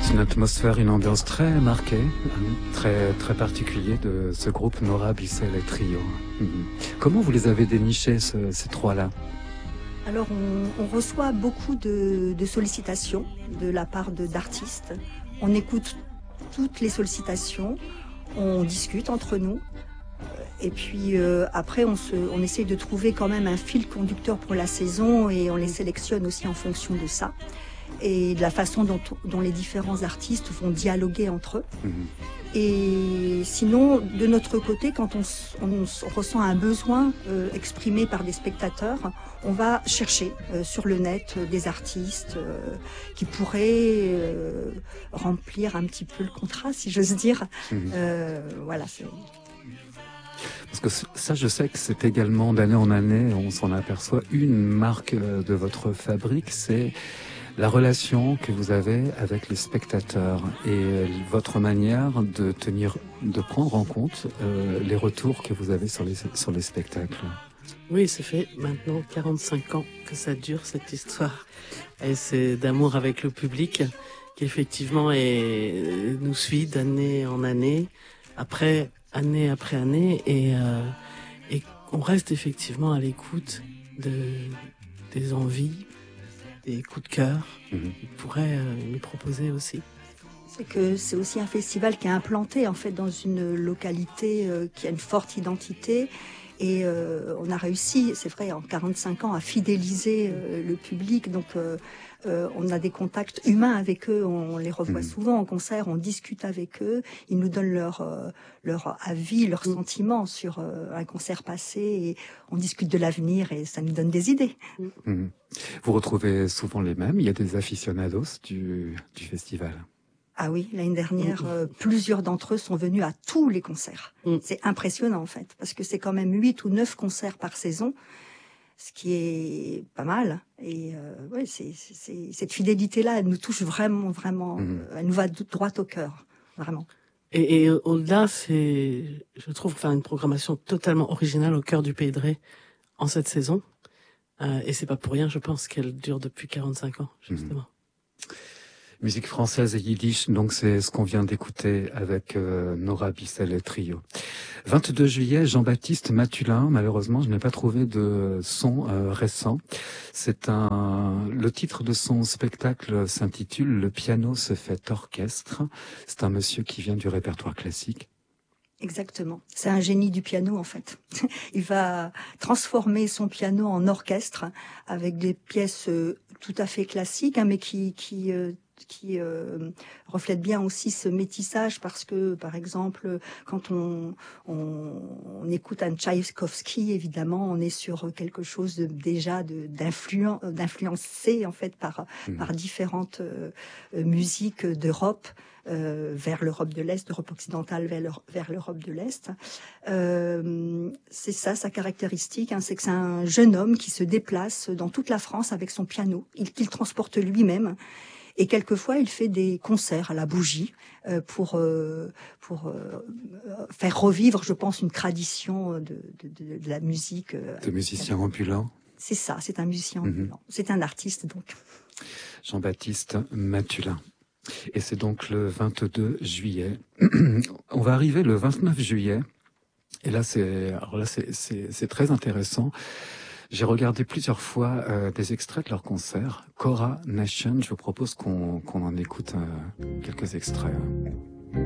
Une atmosphère, une ambiance très marquée, très très particulière de ce groupe Nora Bissell et Trio. Comment vous les avez dénichés, ces trois-là? Alors, on reçoit beaucoup de sollicitations de la part d'artistes. On écoute toutes les sollicitations, on discute entre nous. Et puis après, on essaye de trouver quand même un fil conducteur pour la saison et on les sélectionne aussi en fonction de ça et de la façon dont les différents artistes vont dialoguer entre eux. Et sinon, de notre côté, quand on ressent un besoin exprimé par des spectateurs, on va chercher sur le net des artistes qui pourraient remplir un petit peu le contrat, si j'ose dire. Voilà. Parce que ça, je sais que c'est également d'année en année, on s'en aperçoit, une marque de votre fabrique, c'est la relation que vous avez avec les spectateurs et votre manière de prendre en compte les retours que vous avez sur les spectacles. Oui, ça fait maintenant 45 ans que ça dure, cette histoire. Et c'est d'amour avec le public qui effectivement nous suit d'année en année, année après année, et on reste effectivement à l'écoute des envies, des coups de cœur qu'ils pourraient nous proposer aussi. C'est que c'est aussi un festival qui est implanté en fait dans une localité qui a une forte identité. Et on a réussi, c'est vrai, en 45 ans à fidéliser le public. Donc on a des contacts humains avec eux, on les revoit souvent en concert, on discute avec eux, ils nous donnent leur avis, leurs sentiments sur un concert passé et on discute de l'avenir et ça nous donne des idées. Vous retrouvez souvent les mêmes, il y a des aficionados du festival. Ah oui, l'année dernière, plusieurs d'entre eux sont venus à tous les concerts. C'est impressionnant en fait, parce que c'est quand même 8 ou 9 concerts par saison, ce qui est pas mal. Et ouais, cette fidélité-là, elle nous touche vraiment, vraiment. Elle nous va droit au cœur, vraiment. Et au-delà, je trouve, une programmation totalement originale au cœur du Pays de Ré en cette saison. Et c'est pas pour rien, je pense, qu'elle dure depuis 45 ans, justement. Musique française et yiddish, donc c'est ce qu'on vient d'écouter avec Nora Bissell et Trio. 22 juillet, Jean-Baptiste Matulin, malheureusement je n'ai pas trouvé de son récent. Le titre de son spectacle s'intitule « Le piano se fait orchestre ». C'est un monsieur qui vient du répertoire classique. Exactement. C'est un génie du piano, en fait. Il va transformer son piano en orchestre avec des pièces tout à fait classiques, mais qui reflète bien aussi ce métissage parce que, par exemple, quand on écoute un Tchaïkovski, évidemment, on est sur quelque chose d'influencé en fait par différentes musiques d'Europe. Vers l'Europe de l'Est, d'Europe occidentale vers l'Europe de l'Est. C'est ça, sa caractéristique, c'est que c'est un jeune homme qui se déplace dans toute la France avec son piano, qu'il transporte lui-même. Et quelquefois, il fait des concerts à la bougie pour faire revivre, je pense, une tradition de la musique. De musiciens ambulants. C'est ça, c'est un musicien ambulant. C'est un artiste, donc. Jean-Baptiste Matulin. Et c'est donc le 22 juillet. On va arriver le 29 juillet. Et là, c'est très intéressant. J'ai regardé plusieurs fois des extraits de leur concert. Cora Nation, je vous propose qu'on en écoute quelques extraits.